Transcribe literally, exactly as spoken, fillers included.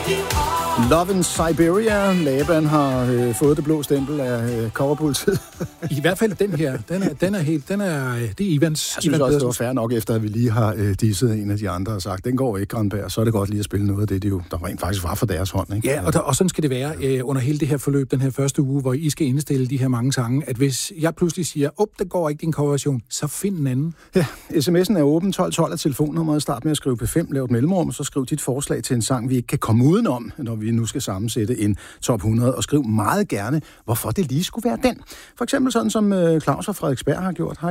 Love in Siberia. Laban har øh, fået det blå stempel af øh, coverpolitiet. I hvert fald den her. Den er, den er helt, den er, det er Ivans. Jeg synes også, det var fair nok, efter at vi lige har øh, disset en af de andre og sagt, den går ikke, Granberg, så er det godt lige at spille noget af det, de jo, der rent faktisk var for deres hånd. Ikke? Ja, og, der, og sådan skal det være øh, under hele det her forløb, den her første uge, hvor I skal indstille de her mange sange, at hvis jeg pludselig siger, op, det går ikke din coverversion, så find en anden. Ja, sms'en er åben, tolv tolv er telefonnummeret, start med at skrive P fem, lav et mellemrum, og så skriv dit forslag til en sang, vi ikke kan komme udenom, når vi nu skal sammensætte en top hundrede, og skriv meget gerne, hvorfor det lige skulle være den. For eksempel sådan, som Claus fra Frederiksberg har gjort.